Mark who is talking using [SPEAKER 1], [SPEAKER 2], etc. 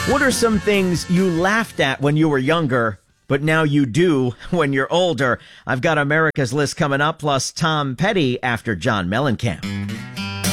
[SPEAKER 1] What are some things you laughed at when you were younger, but now you do when you're older? I've got America's List coming up, plus Tom Petty after John Mellencamp.